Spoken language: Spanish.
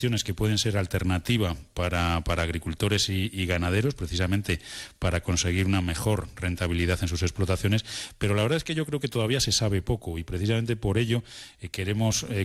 que pueden ser alternativa para agricultores y ganaderos, precisamente para conseguir una mejor rentabilidad en sus explotaciones, pero la verdad es que yo creo que todavía se sabe poco y precisamente por ello queremos